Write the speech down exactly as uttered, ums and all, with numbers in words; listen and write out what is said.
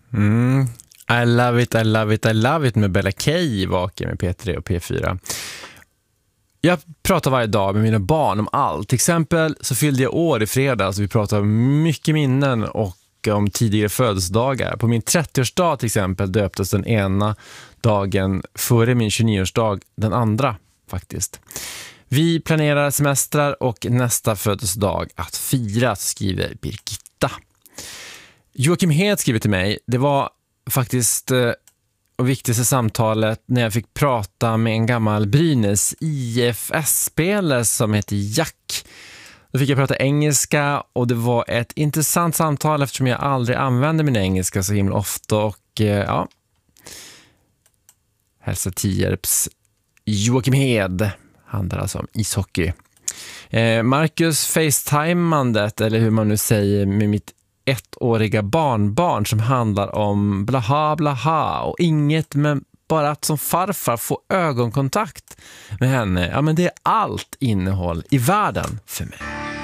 Mm. I love it, I love it, I love it med Bella K i Vaken med P tre och P fyra. Jag pratar varje dag med mina barn om allt. Till exempel så fyllde jag år i fredags. Vi pratar mycket minnen och om tidigare födelsedagar. På min trettioårsdag till exempel döptes den ena dagen före min tjugonioårsdag den andra faktiskt. Vi planerar semestrar och nästa födelsedag att fira, skriver Birgitta. Joakim Hed skriver till mig. Det var faktiskt eh, och viktigaste samtalet när jag fick prata med en gammal Brynäs I F S-spelare som heter Jack. Då fick jag prata engelska och det var ett intressant samtal eftersom jag aldrig använder min engelska så himla ofta. Och eh, ja, hälsa Tierps Joakim Hed handlar alltså om ishockey. Eh, Marcus FaceTimandet, eller hur man nu säger, med mitt ettåriga barnbarn som handlar om blaha blaha och inget, men bara att som farfar få ögonkontakt med henne. Ja, men det är allt innehåll i världen för mig.